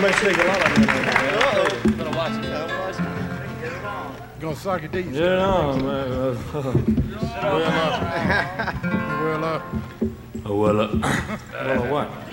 make sure they get a lot of them. Better watch it. Gonna suck your dick. Yeah, no, man. Well, Well, what?